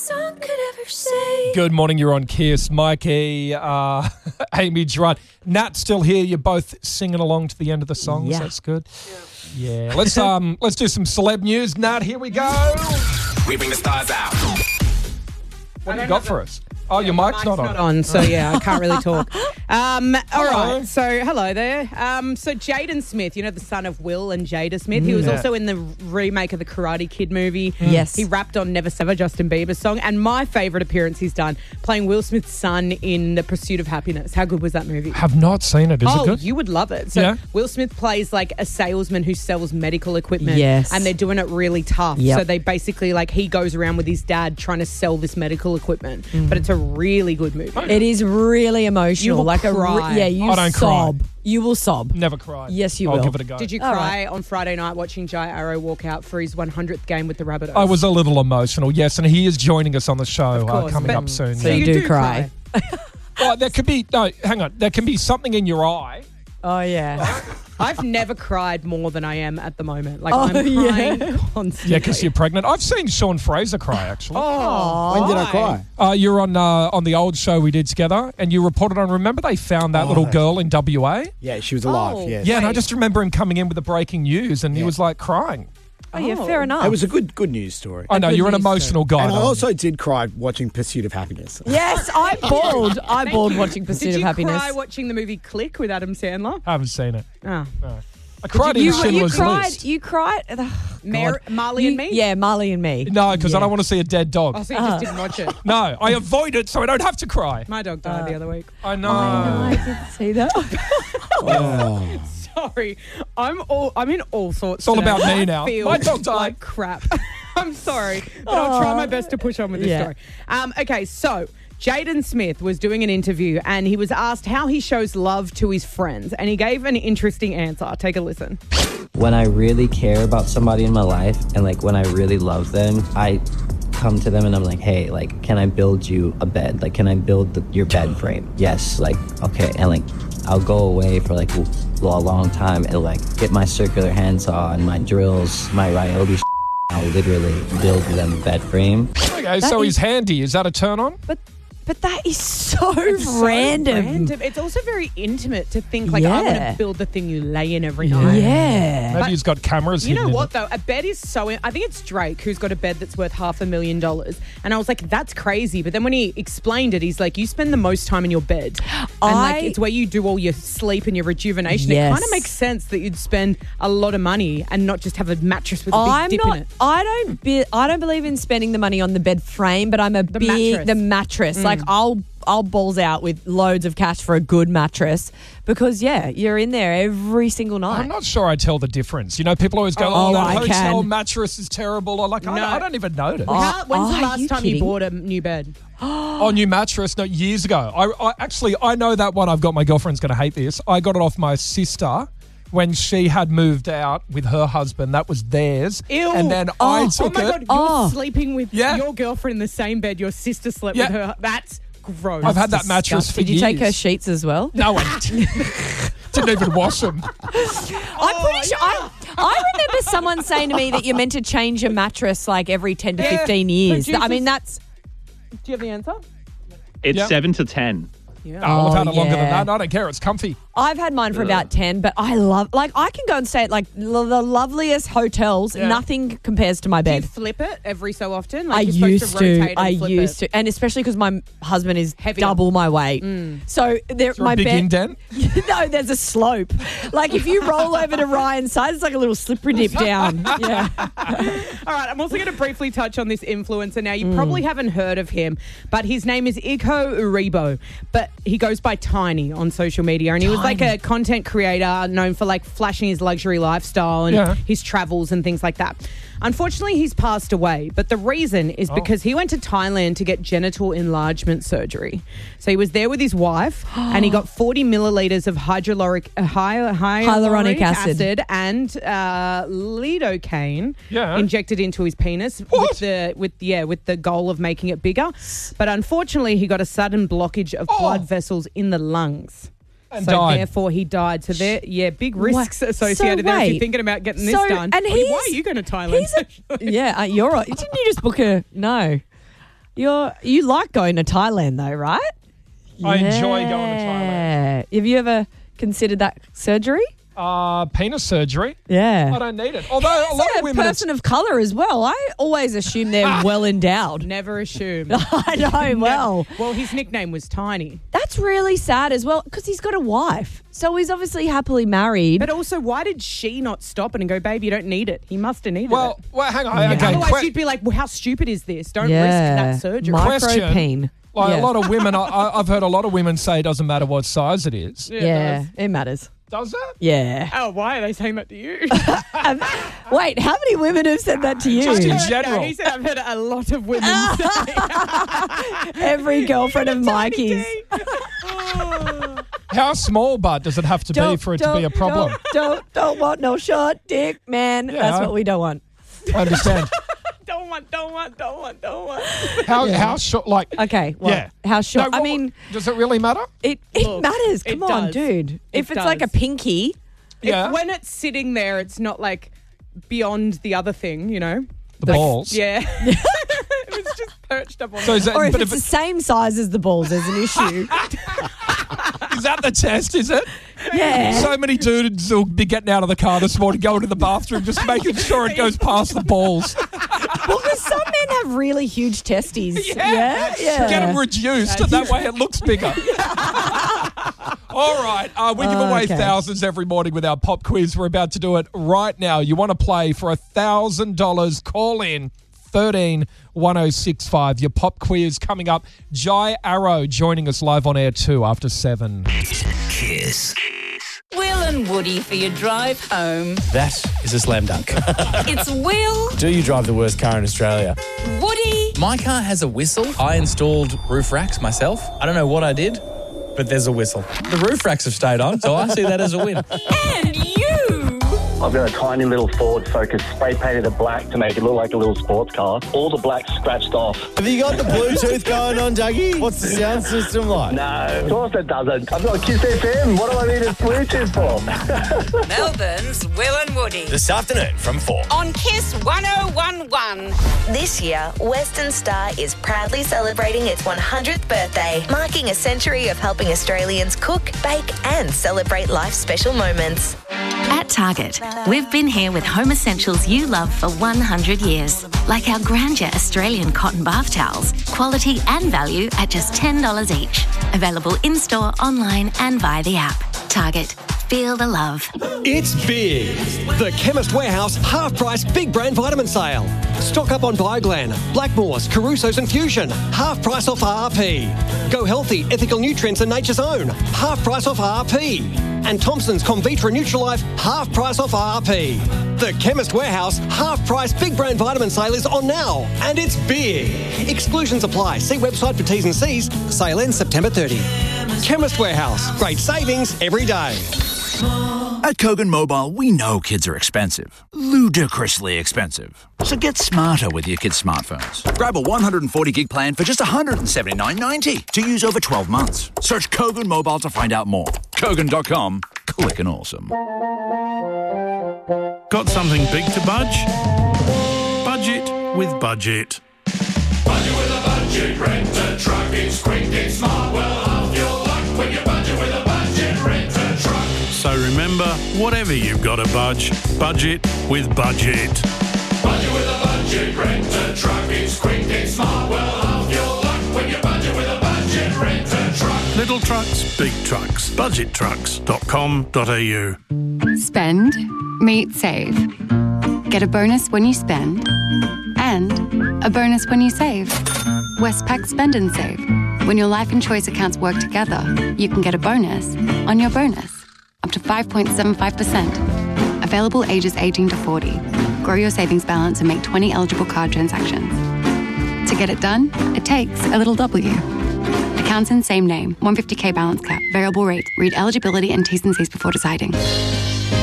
song could ever say. Good morning, you're on Kiss. Mikey, Amy Gerard. Nat's still here. You're both singing along to the end of the songs. Yeah. That's good. Yeah. Let's do some celeb news. Nat, here we go. We bring the stars out. What do you got for us? Oh, your mic's not on. So yeah, I can't really talk. All right, so hello there. So Jaden Smith, you know, the son of Will and Jada Smith, he was also in the remake of the Karate Kid movie. Yes. He rapped on Never Ever, Justin Bieber's song, and my favourite appearance he's done, playing Will Smith's son in The Pursuit of Happiness. How good was that movie? Have not seen it. Is it good? You would love it. So Yeah. Will Smith plays like a salesman who sells medical equipment. Yes. And they're doing it really tough. Yep. So they basically, like, he goes around with his dad trying to sell this medical equipment. But it's a really good movie. It is really emotional. You will like cry. you I don't sob. You will sob. Never cried. Yes, you I'll will. give it a go. Did you All cry on Friday night watching Jai Arrow walk out for his 100th game with the Rabbitohs? I was a little emotional, yes, and he is joining us on the show Of course, coming but- up soon. So yeah. you do cry. Well, there could be, no, hang on. There can be something in your eye. Oh, yeah. I've never cried more than I am at the moment. Like, Oh, I'm crying yeah. constantly. Yeah, because you're pregnant. I've seen Sean Fraser cry, actually. Oh, When did I cry? You were on the old show we did together, and you reported on. Remember they found that little girl in WA? Yeah, she was alive. Oh. Yes. Yeah, and I Wait. just remember him coming in with the breaking news, and he Yeah. was like crying. Oh, yeah, fair enough. It was a good news story. I know good you're an news emotional guy. And I though. also did cry watching Pursuit of Happiness. Yes, I bawled. I bawled watching Pursuit Did of you Happiness. cry watching the movie Click with Adam Sandler? haven't seen it. Oh. No. I cried in you Schindler's cried. List. You cried. Marley and Me? Yeah, Marley and Me. No, because I Yeah. don't want to see a dead dog. Oh, so you just didn't watch it. No, I avoid it so I don't have to cry. My dog died the other week. I know. I didn't see that. Oh. Sorry, I'm in all sorts. It's all today. about me I now. feel My dog died. like crap. I'm sorry, but I'll try my best to push on with this Yeah. story. Okay, so Jaden Smith was doing an interview and he was asked how he shows love to his friends, and he gave an interesting answer. Take a listen. When I really care about somebody in my life and like when I really love them, I come to them and I'm like, hey, like, can I build you a bed? Like, can I build your bed frame? Yes, like, okay. And like, I'll go away for like a long time and like get my circular handsaw and my drills, my Ryobi. I'll literally build them a bed frame. Okay, so he's handy. Is that a turn on? But that is so So random. It's also very intimate to think like, I want Yeah. to build the thing you lay in every night. Yeah. Maybe he's got cameras. You know hidden in what it. though? A bed is so. I think it's Drake who's got a bed that's worth $500,000, and I was like, that's crazy. But then when he explained it, he's like, you spend the most time in your bed, and like it's where you do all your sleep and your rejuvenation. It Yes. kind of makes sense that you'd spend a lot of money and not just have a mattress with a big dip in it. I don't believe in spending the money on the bed frame, but I'm a big mattress. the mattress. Like I'll balls out with loads of cash for a good mattress because you're in there every single night. I'm not sure I tell the difference. You know, people always go, Oh, that I hotel can. mattress is terrible. Or like, No. I don't even notice. When's the are last you time kidding? you bought a new bed? Oh, new mattress. No, years ago. I know that one. I've got, my girlfriend's going to hate this. I got it off my sister when she had moved out with her husband. That was theirs. Ew. And then I took Oh my it. God, you're sleeping with Yeah. your girlfriend in the same bed your sister slept Yeah. with her. That's gross. I've had that mattress for Did you years. take her sheets as well? No, I didn't even wash them. I'm pretty sure. I remember someone saying to me that you're meant to change your mattress like every 10 to 15 years. I mean, that's. Do you have the answer? It's Yep. 7 to 10. Yeah. I've had it longer than yeah. that. I don't care. It's comfy. I've had mine for about 10, but I love, like, I can go and stay at, like, the loveliest hotels. Yeah. Nothing compares to my Do you bed. flip it every so often? I Like you're used supposed to rotate and I flip used it. to. And especially because my husband is Heavier. double my weight. So there, Is there my a big bed. indent? No, there's a slope. Like if you roll over to Ryan's side, it's like a little slippery dip down. Yeah. All right, I'm also going to briefly touch on this influencer. Now, you probably haven't heard of him, but his name is Iko Uribo, but he goes by Tiny on social media, and he was like a content creator known for like flashing his luxury lifestyle and his travels and things like that. Unfortunately, he's passed away, but the reason is because he went to Thailand to get genital enlargement surgery. So he was there with his wife, and he got 40 milliliters of hyaluronic acid and lidocaine injected into his penis with the goal of making it bigger. But unfortunately, he got a sudden blockage of blood vessels in the lungs. And so died. therefore he died. So there, big risks associated So there if wait. you're thinking about getting this So- done. and Why he's- are you going to Thailand? Yeah, you're right. Didn't you just book a... No. You like going to Thailand though, right? I enjoy going to Thailand. Have you ever considered that surgery? Penis surgery. Yeah. I don't need it. Although a lot of women. Person of colour as well. I always assume they're well endowed. Never assume. I know. Well, Well, his nickname was Tiny. that's really sad as well because he's got a wife, so he's obviously happily married. But also, why did she not stop it and go, babe, you don't need it? He must have needed Well, it. hang on. Okay. Otherwise, you'd be like, well, how stupid is this? Don't risk that surgery. Micropene. Like a lot of women, I've heard a lot of women say it doesn't matter what size it is. Yeah, it matters. Does it? Yeah. Oh, why are they saying that to you? Wait, how many women have said that to you? Just in general. No, he said I've heard a lot of women say. Every girlfriend of Mikey's. How small, butt, does it have to be for it to be a problem? Don't want no short dick, man. Yeah. That's what we don't want. I understand. Don't want. How short? Like, Okay, well, yeah. how short? No, I mean, does it really matter? it Look, matters. it Come on, does. dude. If It it's like a does. pinky, Yeah. When it's sitting there, it's not like beyond the other thing, you know? The balls. Yeah. It was just perched up on So is that, or if but it's the same size as the balls, there's an issue. is that the test? Is it? Yeah. So many dudes will be getting out of the car this morning, going to the bathroom, just making sure it goes past the balls. Well, because some men have really huge testes. Yeah. Get them reduced, and that way it looks bigger. All right. We give away Okay. thousands every morning with our pop quiz. We're about to do it right now. You want to play for $1,000? Call in 13 1065. Your pop quiz coming up. Jai Arrow joining us live on air too after 7. Kiss. Will and Woody for your drive home. That is a slam dunk. It's Will, Do you drive the worst car in Australia? Woody, My car has a whistle. I installed roof racks myself. I don't know what I did, but there's a whistle. The roof racks have stayed on, so I see that as a win. and you. I've got a tiny little Ford Focus, spray painted it black to make it look like a little sports car. All the black's scratched off. Have you got the Bluetooth going on, Dougie? What's the sound system like? No, of course it doesn't. I've got Kiss FM. What do I need a Bluetooth for? Melbourne's Will and Woody. This afternoon from 4. On Kiss 1011. This year, Western Star is proudly celebrating its 100th birthday, marking a century of helping Australians cook, bake, and celebrate life's special moments. At Target, we've been here with home essentials you love for 100 years. Like our Grandeur Australian cotton bath towels, quality and value at just $10 each. Available in-store, online and via the app. Target, feel the love. It's big. The Chemist Warehouse half-price big brand vitamin sale. Stock up on Bioglan, Blackmores, Caruso's and Fusion. Half price off RRP. Go Healthy, Ethical Nutrients and Nature's Own. Half price off RRP. And Thompson's Convitra Nutrilife, half price off RRP. The Chemist Warehouse half-price big brand vitamin sale is on now, and it's big. Exclusions apply. See website for T's and C's. Sale ends September 30. Chemist Warehouse. Great savings every day. At Kogan Mobile, we know kids are expensive. Ludicrously expensive. So get smarter with your kids' smartphones. Grab a 140 gig plan for just $179.90 to use over 12 months. Search Kogan Mobile to find out more. Kogan.com. Clickin' awesome. Got something big to budge? Budget with Budget. Budget with a budget. Rent a truck. It's quick, it's smart. Well, half your luck when you budget with a budget. Rent a truck. So remember, whatever you've got to budget with Budget. Budget with a budget. Rent a truck. It's quick, it's smart. Well, half your luck when you budget with a budget. Rent a truck. Little trucks, big trucks. Budgettrucks.com.au. Spend, meet, save. Get a bonus when you spend and a bonus when you save. Westpac Spend and Save. When your life and choice accounts work together, you can get a bonus on your bonus. Up to 5.75%. Available ages 18 to 40. Grow your savings balance and make 20 eligible card transactions. To get it done, it takes a little W. Accounts in same name. 150k balance cap. Variable rate. Read eligibility and T's and C's before deciding.